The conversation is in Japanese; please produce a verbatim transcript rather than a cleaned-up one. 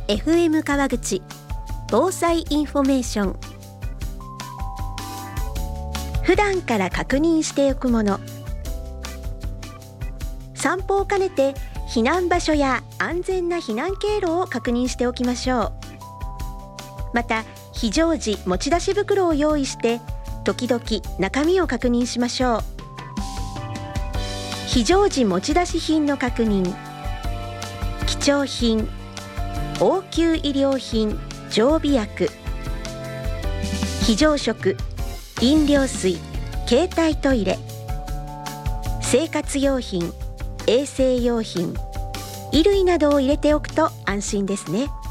エフエム 川口防災インフォメーション。普段から確認しておくもの。散歩を兼ねて避難場所や安全な避難経路を確認しておきましょう。また非常時持ち出し袋を用意して時々中身を確認しましょう。非常時持ち出し品の確認。貴重品、応急医療品、常備薬、非常食、飲料水、携帯トイレ、生活用品、衛生用品、衣類などを入れておくと安心ですね。